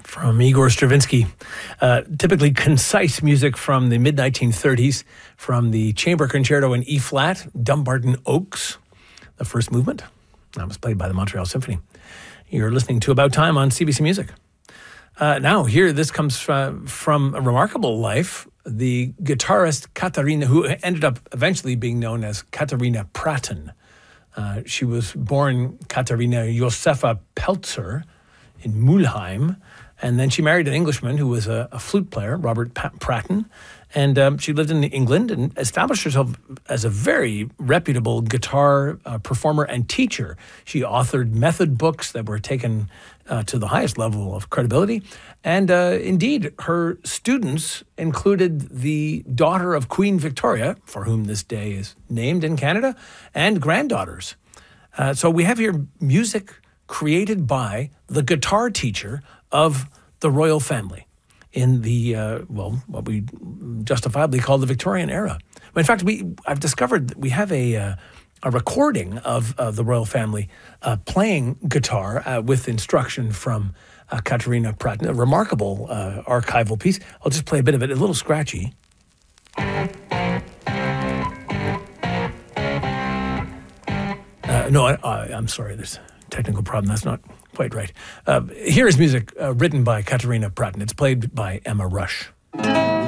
From Igor Stravinsky. Typically concise music from the mid-1930s, from the Chamber Concerto in E-flat, Dumbarton Oaks, the first movement. That was played by the Montreal Symphony. You're listening to About Time on CBC Music. Now, here, this comes from a remarkable life. The guitarist Katarina, who ended up eventually being known as Katarina Pratten. She was born Katarina Josefa Peltzer in Mulheim, and then she married an Englishman who was a flute player, Robert Pratten, and she lived in England and established herself as a very reputable guitar performer and teacher. She authored method books that were taken to the highest level of credibility, and indeed, her students included the daughter of Queen Victoria, for whom this day is named in Canada, and granddaughters. So we have here music created by the guitar teacher of the royal family in the, what we justifiably call the Victorian era. In fact, I've discovered that we have a recording of the royal family playing guitar with instruction from Katarina Pratten, a remarkable archival piece. I'll just play a bit of it, a little scratchy. I'm sorry, there's a technical problem. That's not quite right. Here is music written by Katarina Pratten. It's played by Emma Rush.